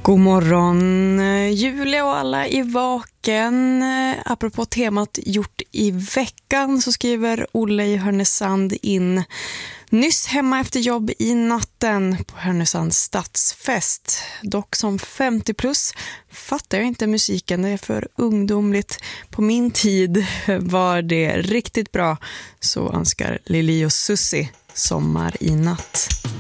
God morgon Julia och alla i vaken. Apropå temat gjort i veckan så skriver Olle i Härnösand in: nyss hemma efter jobb i natten på Härnösands stadsfest. Dock som 50 plus fattar jag inte musiken, det är för ungdomligt. På min tid var det riktigt bra. Så önskar Lili och Susie Sommar i natt.